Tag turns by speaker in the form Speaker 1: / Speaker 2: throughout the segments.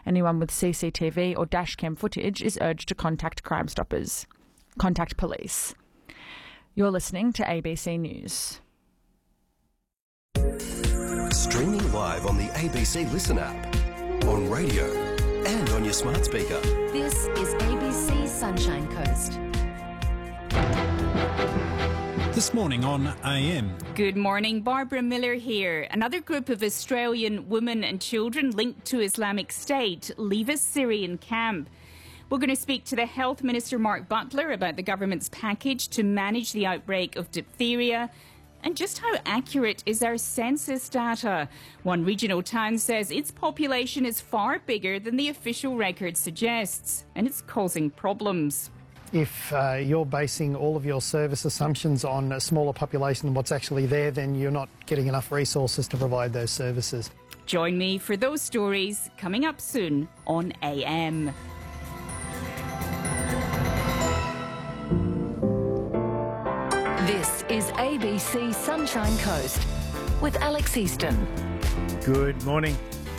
Speaker 1: Anyone with CCTV or dashcam footage is urged to contact Crime Stoppers. Contact police. You're listening to ABC News.
Speaker 2: Streaming live on the ABC Listen app, on radio and on your smart speaker.
Speaker 3: This is ABC Sunshine Coast.
Speaker 4: This morning on AM.
Speaker 5: Good morning, Barbara Miller here. Another group of Australian women and children linked to Islamic State leave a Syrian camp. We're going to speak to the Health Minister, Mark Butler, about the government's package to manage the outbreak of diphtheria. And just how accurate is our census data? One regional town says its population is far bigger than the official record suggests, and it's causing problems.
Speaker 6: If you're basing all of your service assumptions on a smaller population than what's actually there, then you're not getting enough resources to provide those services.
Speaker 5: Join me for those stories coming up soon on AM.
Speaker 3: This is ABC Sunshine Coast with Alex Easton.
Speaker 6: Good morning.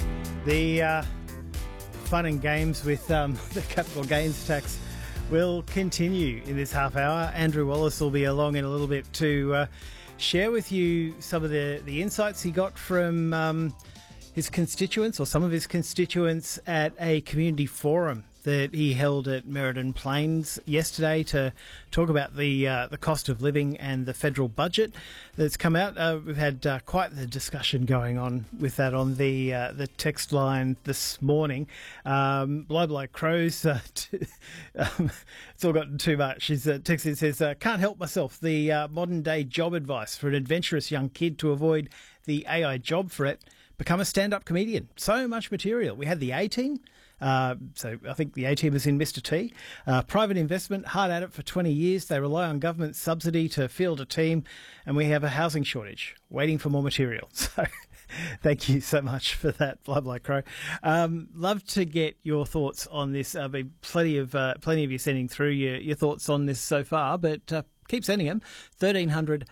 Speaker 6: The fun and games with the capital gains tax will continue in this half hour. Andrew Wallace will be along in a little bit to share with you some of the insights he got from his constituents, or some of his constituents, at a community forum that he held at Merredin Plains yesterday to talk about the cost of living and the federal budget that's come out. We've had quite the discussion going on with that on the text line this morning. Bly Crows, it's all gotten too much. She's texted, says, can't help myself. The modern day job advice for an adventurous young kid to avoid the AI job threat: become a stand-up comedian. So much material. We had the A-Team. So I think the A-Team is in Mr. T. Private investment, hard at it for 20 years. They rely on government subsidy to field a team, and we have a housing shortage, waiting for more material. So thank you so much for that, Bly Crow. Love to get your thoughts on this. Been plenty of you sending through your thoughts on this so far, but keep sending them. 1300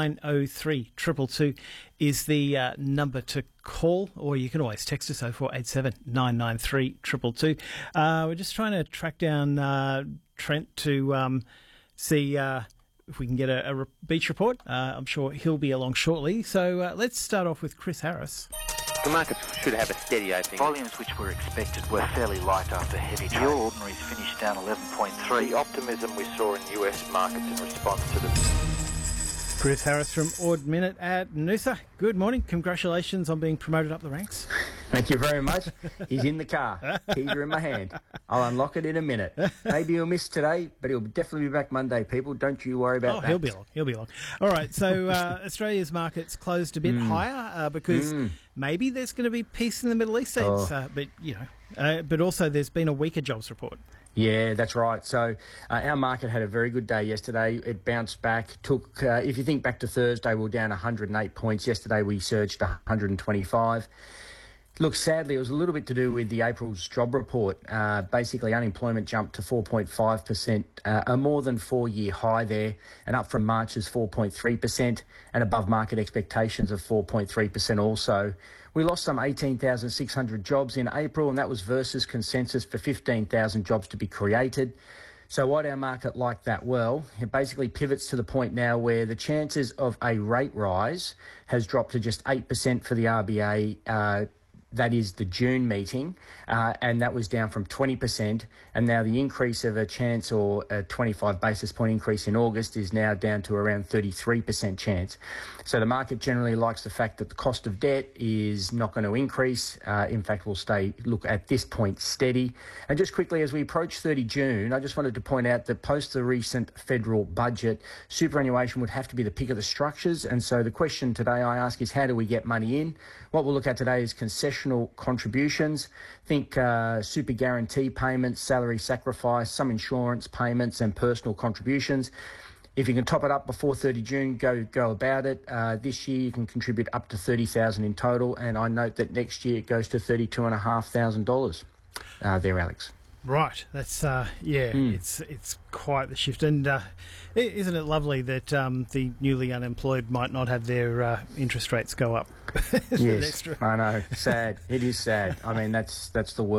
Speaker 6: 903 222 is the number to call, or you can always text us 0487 993 222. We're just trying to track down Trent to see if we can get a beach report. I'm sure he'll be along shortly. So let's start off with Chris Harris.
Speaker 7: The markets should have a steady opening.
Speaker 8: Volumes which were expected were fairly light after heavy trade. The All Ordinaries finished down 11.3.
Speaker 7: The optimism we saw in US markets in response to the...
Speaker 6: Chris Harris from Ord Minute at Noosa. Good morning. Congratulations on being promoted up the ranks.
Speaker 9: Thank you very much. He's in the car. Keys are in my hand. I'll unlock it in a minute. Maybe he'll miss today, but he'll definitely be back Monday, people. Don't you worry about that.
Speaker 6: He'll be along. All right, so Australia's markets closed a bit higher because maybe there's going to be peace in the Middle East. But also there's been a weaker jobs report.
Speaker 9: Yeah, that's right. So our market had a very good day yesterday. It bounced back. If you think back to Thursday, we were down 108 points. Yesterday we surged 125. Look, sadly, it was a little bit to do with the April's job report. Basically, unemployment jumped to 4.5%, a more than 4-year high there, and up from March's 4.3% and above market expectations of 4.3% also. We lost some 18,600 jobs in April, and that was versus consensus for 15,000 jobs to be created. So why did our market like that? Well, it basically pivots to the point now where the chances of a rate rise has dropped to just 8% for the RBA. That is the June meeting, and that was down from 20%. And now the increase of a chance, or a 25 basis point increase in August, is now down to around 33% chance. So the market generally likes the fact that the cost of debt is not going to increase. In fact, will stay, look, at this point, steady. And just quickly, as we approach 30 June, I just wanted to point out that post the recent federal budget, superannuation would have to be the pick of the structures. And so the question today I ask is, how do we get money in? What we'll look at today is concessional contributions. Think super guarantee payments, salary sacrifice, some insurance payments and personal contributions. If you can top it up before 30 June, go about it. This year you can contribute up to $30,000 in total, and I note that next year it goes to $32,500 there, Alex.
Speaker 6: Right, that's it's quite the shift, and isn't it lovely that the newly unemployed might not have their interest rates go up?
Speaker 9: Yes, I know. Sad. It is sad. I mean, that's the world.